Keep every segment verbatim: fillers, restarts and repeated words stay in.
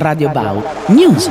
Radio Bao News.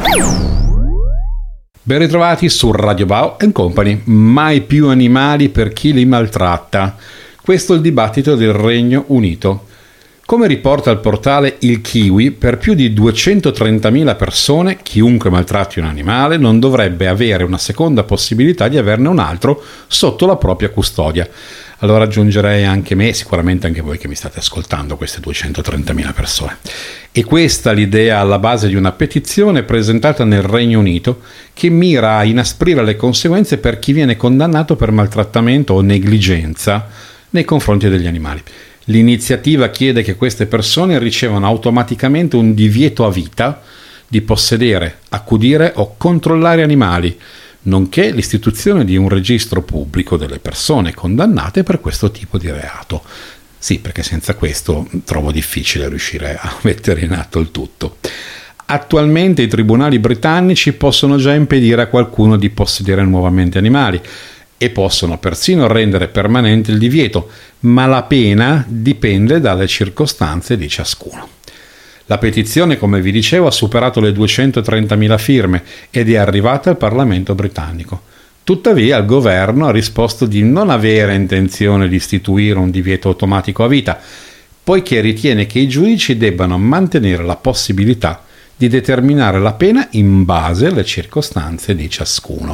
Ben ritrovati su Radio Bao and Company. Mai più animali per chi li maltratta. Questo è il dibattito del Regno Unito. Come riporta il portale Il Kiwi, per più di duecentotrentamila persone, chiunque maltratti un animale non dovrebbe avere una seconda possibilità di averne un altro sotto la propria custodia. Allora aggiungerei anche me, sicuramente anche voi che mi state ascoltando, queste duecentotrentamila persone. E questa è l'idea alla base di una petizione presentata nel Regno Unito che mira a inasprire le conseguenze per chi viene condannato per maltrattamento o negligenza nei confronti degli animali. L'iniziativa chiede che queste persone ricevano automaticamente un divieto a vita di possedere, accudire o controllare animali, nonché l'istituzione di un registro pubblico delle persone condannate per questo tipo di reato. Sì, perché senza questo trovo difficile riuscire a mettere in atto il tutto. Attualmente i tribunali britannici possono già impedire a qualcuno di possedere nuovamente animali e possono persino rendere permanente il divieto, ma la pena dipende dalle circostanze di ciascuno. La petizione, come vi dicevo, ha superato le duecentotrentamila firme ed è arrivata al Parlamento britannico. Tuttavia il governo ha risposto di non avere intenzione di istituire un divieto automatico a vita, poiché ritiene che i giudici debbano mantenere la possibilità di determinare la pena in base alle circostanze di ciascuno.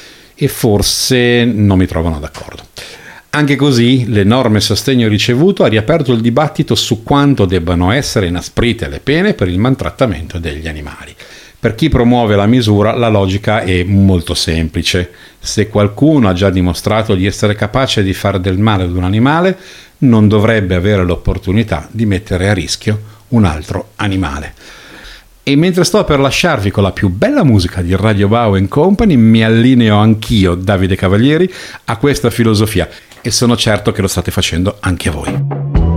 E forse non mi trovano d'accordo. Anche così, l'enorme sostegno ricevuto ha riaperto il dibattito su quanto debbano essere inasprite le pene per il maltrattamento degli animali. Per chi promuove la misura, la logica è molto semplice. Se qualcuno ha già dimostrato di essere capace di fare del male ad un animale, non dovrebbe avere l'opportunità di mettere a rischio un altro animale. E mentre sto per lasciarvi con la più bella musica di Radio Bao and Company, mi allineo anch'io, Davide Cavalieri, a questa filosofia e sono certo che lo state facendo anche voi.